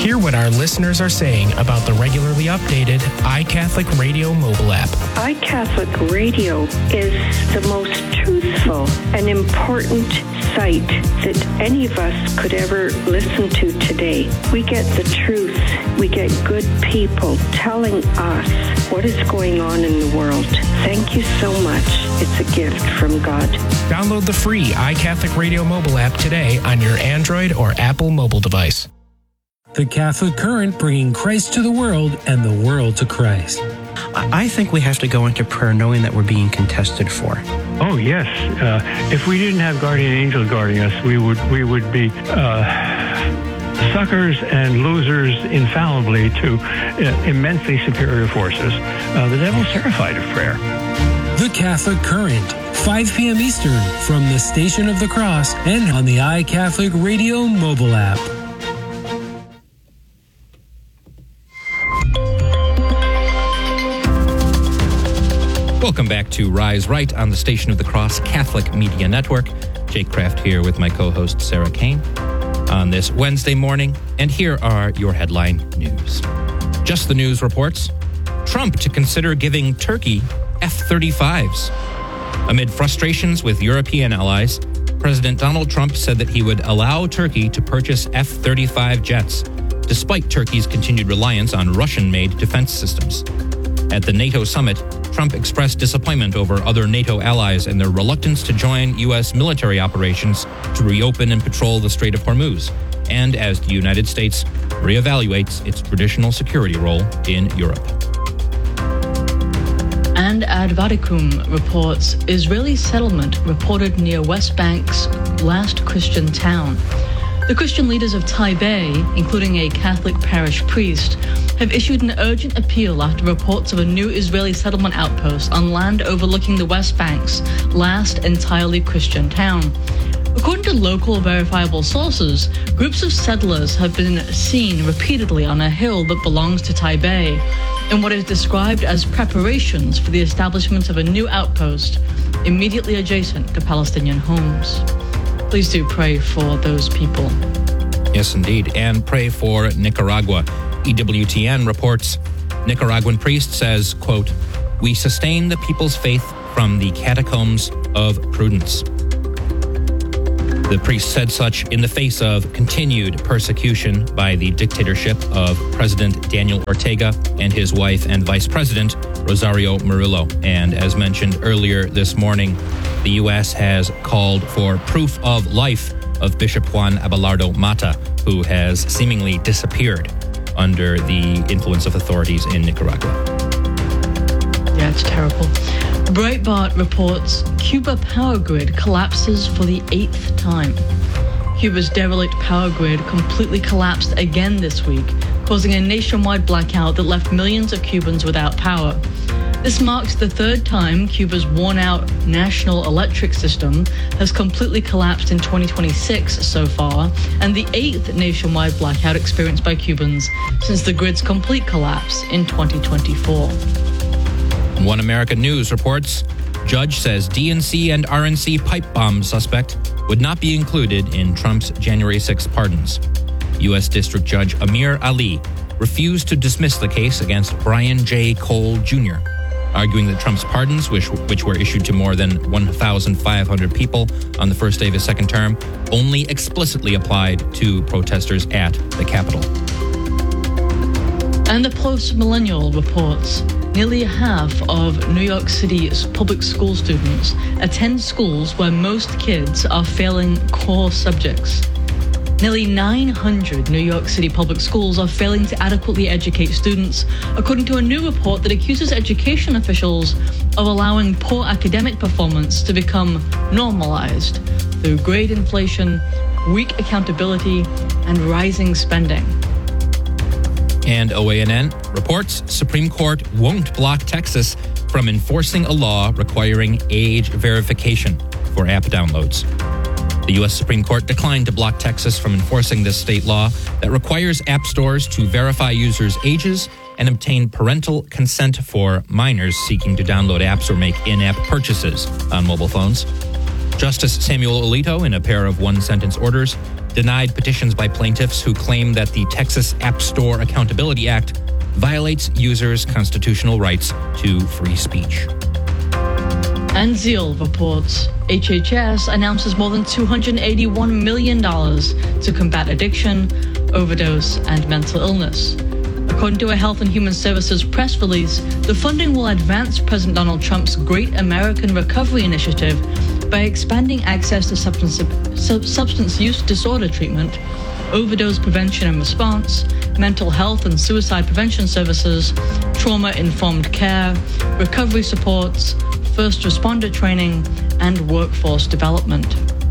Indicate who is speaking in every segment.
Speaker 1: Hear what our listeners are saying about the regularly updated iCatholic Radio mobile app.
Speaker 2: iCatholic Radio is the most truthful and important site that any of us could ever listen to today. We get the truth. We get good people telling us what is going on in the world. Thank you so much. It's a gift from God.
Speaker 1: Download the free iCatholic Radio mobile app today on your Android or Apple mobile device.
Speaker 3: The Catholic Current, bringing Christ to the world and the world to Christ.
Speaker 4: I think we have to go into prayer knowing that we're being contested for.
Speaker 5: Oh, yes. If we didn't have guardian angels guarding us, we would be suckers and losers infallibly to immensely superior forces. The devil's terrified of prayer.
Speaker 3: The Catholic Current, 5 p.m. Eastern, from the Station of the Cross and on the iCatholic Radio mobile app.
Speaker 6: Welcome back to Rise Right on the Station of the Cross Catholic Media Network. Jake Kraft here with my co-host Sarah Kane on this Wednesday morning. And here are your headline news. Just the News reports, Trump to consider giving Turkey F-35s. Amid frustrations with European allies, President Donald Trump said that he would allow Turkey to purchase F-35 jets, despite Turkey's continued reliance on Russian-made defense systems. At the NATO summit, Trump expressed disappointment over other NATO allies and their reluctance to join U.S. military operations to reopen and patrol the Strait of Hormuz, and as the United States reevaluates its traditional security role in Europe.
Speaker 7: And Ad Vaticum reports Israeli settlement reported near West Bank's last Christian town. The Christian leaders of Taipei, including a Catholic parish priest, have issued an urgent appeal after reports of a new Israeli settlement outpost on land overlooking the West Bank's last entirely Christian town. According to local verifiable sources, groups of settlers have been seen repeatedly on a hill that belongs to Taipei in what is described as preparations for the establishment of a new outpost immediately adjacent to Palestinian homes. Please do pray for those people.
Speaker 6: Yes, indeed. And pray for Nicaragua. EWTN reports, Nicaraguan priest says, quote, "We sustain the people's faith from the catacombs of prudence." The priest said such in the face of continued persecution by the dictatorship of President Daniel Ortega and his wife and Vice President Rosario Murillo. And as mentioned earlier this morning, the U.S. has called for proof of life of Bishop Juan Abelardo Mata, who has seemingly disappeared under the influence of authorities in Nicaragua.
Speaker 7: Yeah, it's terrible. Breitbart reports Cuba power grid collapses for the 8th time. Cuba's derelict power grid completely collapsed again this week, causing a nationwide blackout that left millions of Cubans without power. This marks the 3rd time Cuba's worn-out national electric system has completely collapsed in 2026 so far, and the 8th nationwide blackout experienced by Cubans since the grid's complete collapse in 2024.
Speaker 6: One American News reports, judge says DNC and RNC pipe bomb suspect would not be included in Trump's January 6 pardons. U.S. District Judge Amir Ali refused to dismiss the case against Brian J. Cole Jr., arguing that Trump's pardons, which were issued to more than 1,500 people on the first day of his second term, only explicitly applied to protesters at the Capitol.
Speaker 7: And the Post-Millennial reports nearly half of New York City's public school students attend schools where most kids are failing core subjects. Nearly 900 New York City public schools are failing to adequately educate students, according to a new report that accuses education officials of allowing poor academic performance to become normalized through grade inflation, weak accountability, and rising spending.
Speaker 6: And OANN reports Supreme Court won't block Texas from enforcing a law requiring age verification for app downloads. The U.S. Supreme Court declined to block Texas from enforcing this state law that requires app stores to verify users' ages and obtain parental consent for minors seeking to download apps or make in-app purchases on mobile phones. Justice Samuel Alito, in a pair of one-sentence orders, denied petitions by plaintiffs who claim that the Texas App Store Accountability Act violates users' constitutional rights to free speech.
Speaker 7: And Zeal reports HHS announces more than $281 million to combat addiction, overdose, and mental illness. According to a Health and Human Services press release, the funding will advance President Donald Trump's Great American Recovery Initiative by expanding access to substance use disorder treatment, overdose prevention and response, mental health and suicide prevention services, trauma-informed care, recovery supports, first responder training, and workforce development.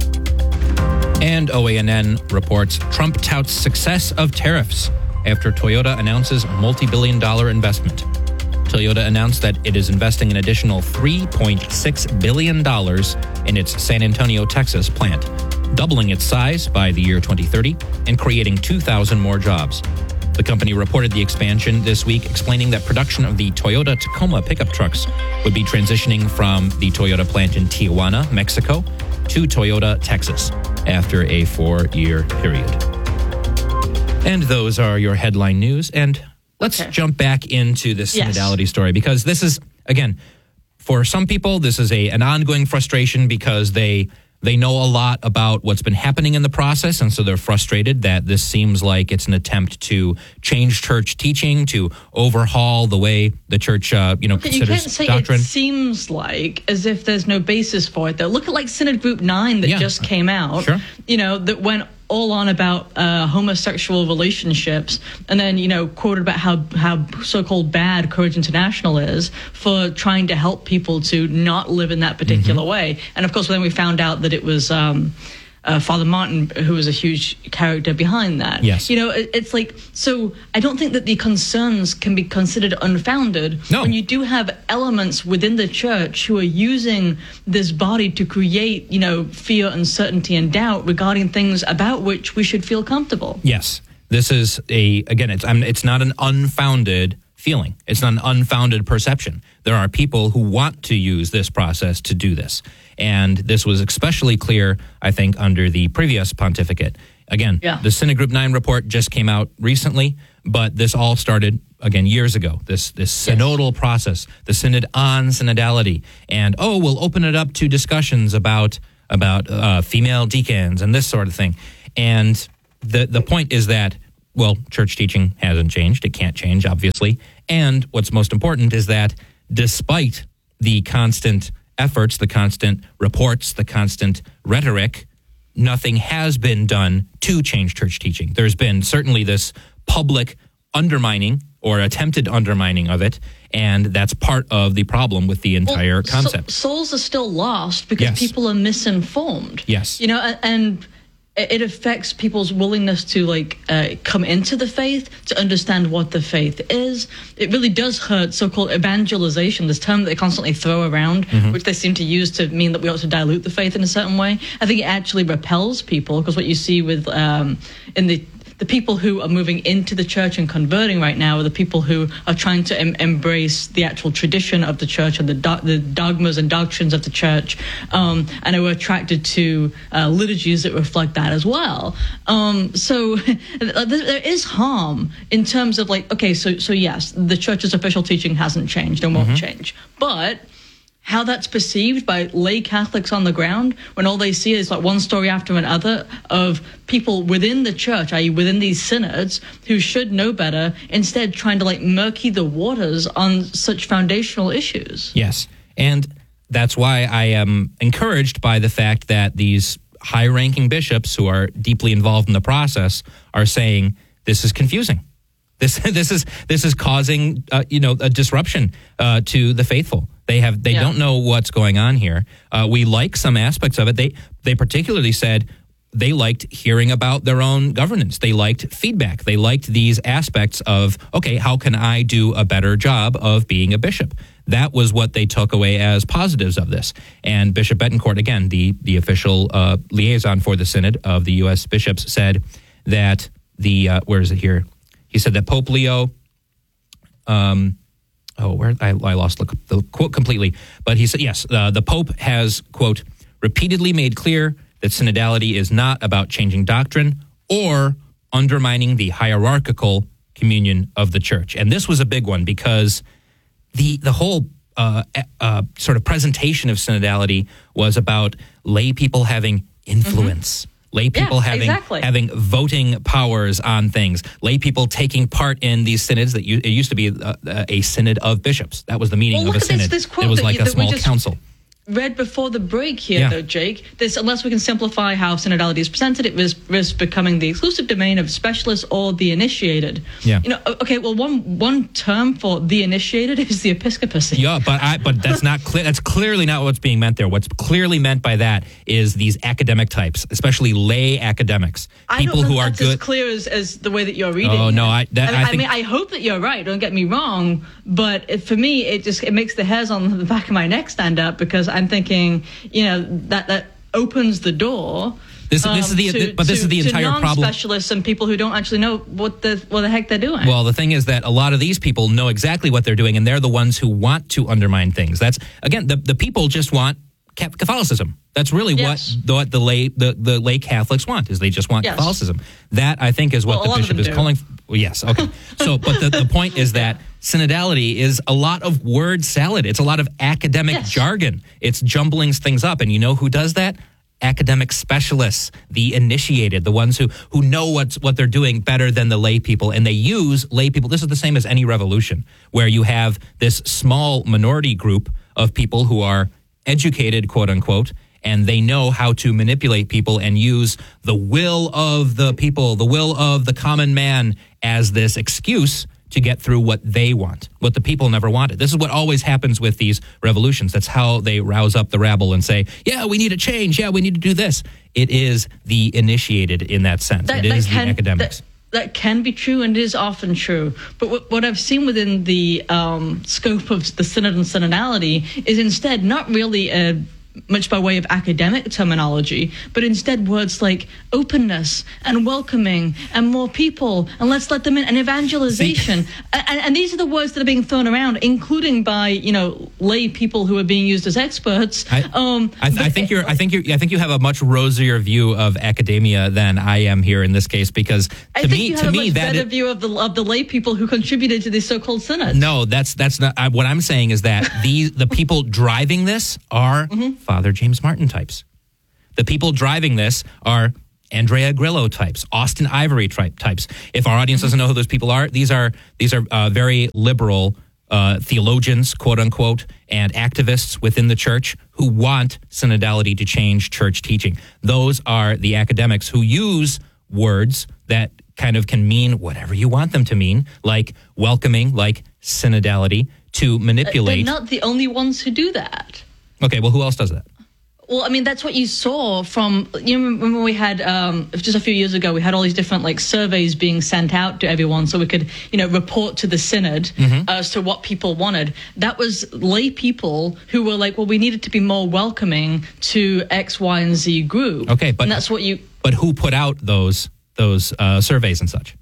Speaker 6: And OANN reports Trump touts success of tariffs after Toyota announces multi-billion-dollar investment. Toyota announced that it is investing an additional $3.6 billion in its San Antonio, Texas plant, doubling its size by the year 2030 and creating 2,000 more jobs. The company reported the expansion this week, explaining that production of the Toyota Tacoma pickup trucks would be transitioning from the Toyota plant in Tijuana, Mexico, to Toyota, Texas, after a 4-year period. And those are your headline news. And let's jump back into this synodality story, because this is, again, for some people, this is an ongoing frustration because they know a lot about what's been happening in the process, and so they're frustrated that this seems like it's an attempt to change church teaching, to overhaul the way the church, considers
Speaker 7: you can't say
Speaker 6: doctrine.
Speaker 7: It seems like as if there's no basis for it, though. Look at like Synod Group 9 that just came out, that went all on about homosexual relationships, and then, quoted about how so-called bad Courage International is for trying to help people to not live in that particular way. And of course, then we found out that it was Father Martin who was a huge character behind that.
Speaker 6: Yes.
Speaker 7: It's like, so I don't think that the concerns can be considered unfounded when you do have elements within the church who are using this body to create, fear, uncertainty, and doubt regarding things about which we should feel comfortable.
Speaker 6: Yes. This is it's not an unfounded feeling. It's not an unfounded perception. There are people who want to use this process to do this. And this was especially clear, I think, under the previous pontificate. Again, the Synod Group 9 report just came out recently, but this all started, again, years ago, this synodal process, the synod on synodality. And, we'll open it up to discussions about female deacons and this sort of thing. And the point is that, church teaching hasn't changed. It can't change, obviously. And what's most important is that despite the constant efforts, the constant reports, the constant rhetoric, nothing has been done to change church teaching. There's been certainly this public undermining or attempted undermining of it, and that's part of the problem with the entire concept.
Speaker 7: Souls are still lost because people are misinformed.
Speaker 6: Yes.
Speaker 7: And it affects people's willingness to come into the faith, to understand what the faith is. It really does hurt so-called evangelization, this term that they constantly throw around, which they seem to use to mean that we ought to dilute the faith in a certain way. I think it actually repels people, because what you see with in the people who are moving into the church and converting right now are the people who are trying to embrace the actual tradition of the church and the dogmas and doctrines of the church, and who are attracted to liturgies that reflect that as well. So there is harm in terms of so yes, the church's official teaching hasn't changed and won't change, but how that's perceived by lay Catholics on the ground when all they see is one story after another of people within the church, i.e. within these synods, who should know better, instead trying to murky the waters on such foundational issues.
Speaker 6: Yes, and that's why I am encouraged by the fact that these high-ranking bishops who are deeply involved in the process are saying this is confusing. This is causing a disruption to the faithful. They don't know what's going on here. We like some aspects of it. They particularly said they liked hearing about their own governance. They liked feedback. They liked these aspects of, how can I do a better job of being a bishop? That was what they took away as positives of this. And Bishop Betancourt, again, the official liaison for the Synod of the U.S. bishops, said that where is it here? He said that Pope Leo, I lost the quote completely, but he said, yes, the Pope has, quote, repeatedly made clear that synodality is not about changing doctrine or undermining the hierarchical communion of the church. And this was a big one because the whole sort of presentation of synodality was about lay people having influence. Lay people having voting powers on things. Lay people taking part in these synods. It used to be a synod of bishops. That was the meaning of a synod.
Speaker 7: This quote
Speaker 6: it was like a small council.
Speaker 7: Read before the break here, though, Jake. This, unless we can simplify how synodality is presented, it risks becoming the exclusive domain of specialists or the initiated.
Speaker 6: Yeah.
Speaker 7: Okay. Well, one term for the initiated is the episcopacy.
Speaker 6: Yeah, but that's not clear. That's clearly not what's being meant there. What's clearly meant by that is these academic types, especially lay academics, people who are good.
Speaker 7: As clear as the way that you're reading.
Speaker 6: Oh no,
Speaker 7: I hope that you're right. Don't get me wrong, but for me, it makes the hairs on the back of my neck stand up because I'm thinking, that opens the door. This is the entire problem. Non-specialists and people who don't actually know what the heck they're doing.
Speaker 6: Well, the thing is that a lot of these people know exactly what they're doing, and they're the ones who want to undermine things. That's again, the people just want Catholicism. That's really what the lay Catholics want, is they just want Catholicism. That, I think, is what the bishop is calling. Well, yes, okay. So, but the point is that synodality is a lot of word salad. It's a lot of academic jargon. It's jumbling things up. And you know who does that? Academic specialists, the initiated, the ones who know what they're doing better than the lay people. And they use lay people. This is the same as any revolution, where you have this small minority group of people who are educated, quote unquote, and they know how to manipulate people and use the will of the people, the will of the common man as this excuse to get through what they want, what the people never wanted. This is what always happens with these revolutions. That's how they rouse up the rabble and say, yeah, we need a change. Yeah, we need to do this. It is the initiated in that sense. It is the academics.
Speaker 7: That can be true and is often true. But what I've seen within the scope of the synod and synodality is instead not really much by way of academic terminology, but instead words like openness and welcoming and more people and let's let them in and evangelization. And these are the words that are being thrown around, including by lay people who are being used as experts.
Speaker 6: I think you have a much rosier view of academia than I am here in this case, because
Speaker 7: I think you have a much better view of the lay people who contributed to these so-called synods.
Speaker 6: No, that's not what I'm saying. Is that the people driving this are Father James Martin types. The people driving this are Andrea Grillo types, Austin Ivory types. If our audience doesn't know who those people are, these are very liberal theologians, quote unquote, and activists within the church who want synodality to change church teaching. Those are the academics who use words that kind of can mean whatever you want them to mean, like welcoming, like synodality, to manipulate.
Speaker 7: They're not the only ones who do that.
Speaker 6: Okay, well, who else does that?
Speaker 7: Well, I mean, that's what you saw from, remember we had, just a few years ago, we had all these different surveys being sent out to everyone so we could, report to the synod as to what people wanted. That was lay people who were like, well, we needed to be more welcoming to X, Y, and Z group.
Speaker 6: Okay, but
Speaker 7: and that's what
Speaker 6: But who put out those surveys and such?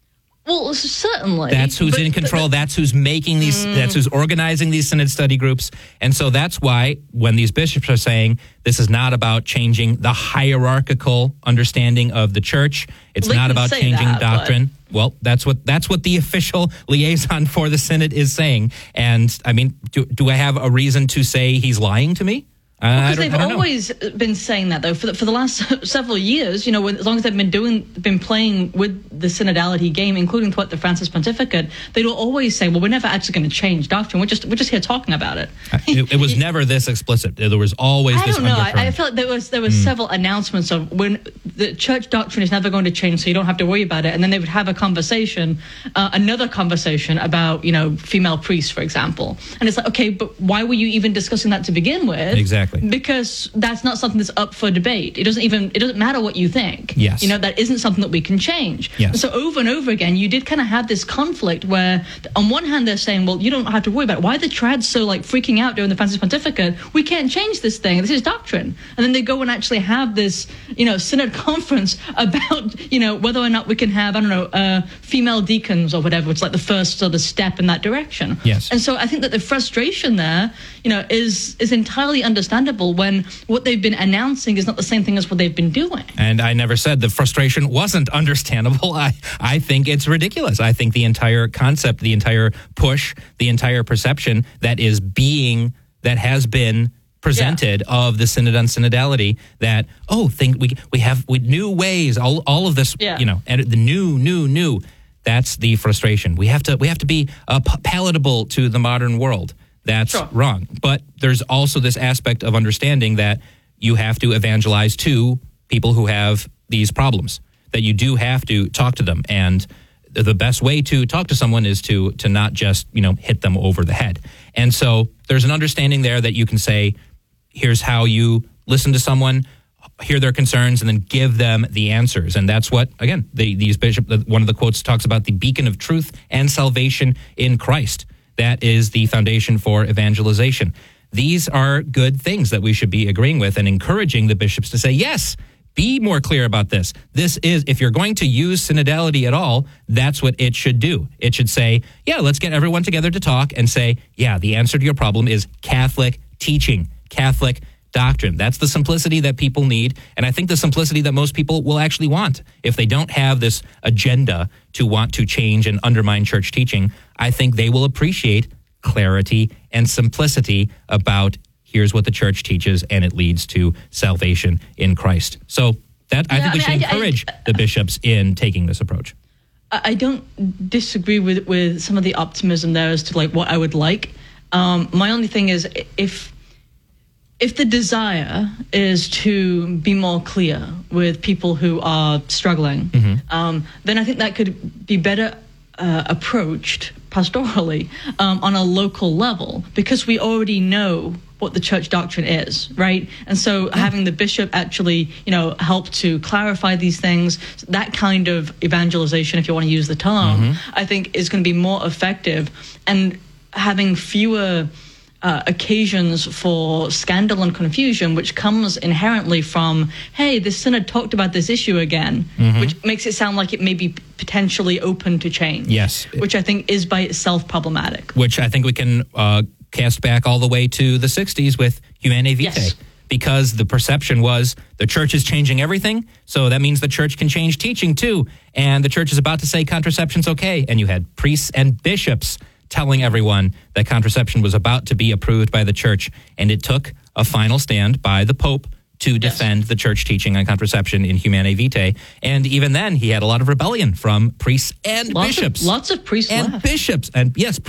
Speaker 7: Well, certainly.
Speaker 6: That's who's in control. That's who's making these. That's who's organizing these synod study groups. And so that's why when these bishops are saying this is not about changing the hierarchical understanding of the church, it's not about changing doctrine. Well, that's what the official liaison for the synod is saying. And I mean, do I have a reason to say he's lying to me?
Speaker 7: Because they've always been saying that, though, for the last several years. As long as they've been playing with the synodality game, including what the Francis Pontificate, they will always say, "Well, we're never actually going to change doctrine. We're just here talking about it."
Speaker 6: It was never this explicit. There was always this undertone.
Speaker 7: I don't know. I felt like there was several announcements of when the church doctrine is never going to change, so you don't have to worry about it. And then they would have a conversation, another conversation about female priests, for example. And it's like, okay, but why were you even discussing that to begin with?
Speaker 6: Exactly.
Speaker 7: Because that's not something that's up for debate. It doesn't matter what you think.
Speaker 6: Yes.
Speaker 7: That isn't something that we can change.
Speaker 6: Yes.
Speaker 7: So over and over again, you did kind of have this conflict where on one hand they're saying, well, you don't have to worry about it. Why are the trads so freaking out during the Francis Pontificate? We can't change this thing. This is doctrine. And then they go and actually have this, synod conference about, whether or not we can have, female deacons or whatever. It's like the first sort of step in that direction.
Speaker 6: Yes.
Speaker 7: And so I think that the frustration there, is entirely understandable. understandable when what they've been announcing is not the same thing as what they've been doing.
Speaker 6: And I never said the frustration wasn't understandable. I think it's ridiculous. I think the entire concept, the entire push, the entire perception that has been presented of the Synod on Synodality, that we have new ways, all of this, and the new. That's the frustration. We have to be palatable to the modern world. That's wrong. But there's also this aspect of understanding that you have to evangelize to people who have these problems, that you do have to talk to them. And the best way to talk to someone is to not just, hit them over the head. And so there's an understanding there that you can say, here's how you listen to someone, hear their concerns, and then give them the answers. And that's what, again, these bishops, one of the quotes talks about the beacon of truth and salvation in Christ. That is the foundation for evangelization. These are good things that we should be agreeing with and encouraging the bishops to say, yes, be more clear about this. This is, if you're going to use synodality at all, that's what it should do. It should say, let's get everyone together to talk and say, the answer to your problem is Catholic teaching, Catholic doctrine. That's the simplicity that people need, and I think the simplicity that most people will actually want. If they don't have this agenda to want to change and undermine church teaching, I think they will appreciate clarity and simplicity about here's what the church teaches, and it leads to salvation in Christ. So that I think we should encourage the bishops in taking this approach.
Speaker 7: I don't disagree with some of the optimism there as to what I would like. My only thing is if the desire is to be more clear with people who are struggling, then I think that could be better approached pastorally on a local level, because we already know what the church doctrine is, right? And so having the bishop actually, help to clarify these things, that kind of evangelization, if you want to use the term, I think is going to be more effective, and having fewer occasions for scandal and confusion, which comes inherently from, hey, the synod talked about this issue again, which makes it sound like it may be potentially open to change.
Speaker 6: Yes.
Speaker 7: Which I think is by itself problematic.
Speaker 6: Which I think we can cast back all the way to the 60s with Humanae Vitae.
Speaker 7: Yes.
Speaker 6: Because the perception was the church is changing everything, so that means the church can change teaching too. And the church is about to say contraception's okay. And you had priests and bishops telling everyone that contraception was about to be approved by the church. And it took a final stand by the Pope to defend the church teaching on contraception in Humanae Vitae. And even then, he had a lot of rebellion from priests and bishops.
Speaker 7: Lots of priests
Speaker 6: and
Speaker 7: left.
Speaker 6: bishops. And yes,